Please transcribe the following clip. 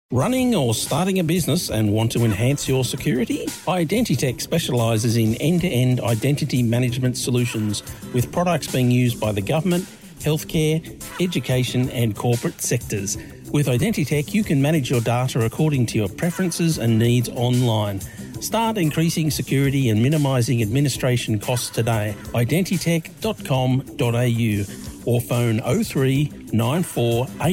Running or starting a business and want to enhance your security? Identitech specialises in end-to-end identity management solutions with products being used by the government, healthcare, education and corporate sectors. With Identitech, you can manage your data according to your preferences and needs online. Start increasing security and minimising administration costs today. Identitech.com.au or phone 03 94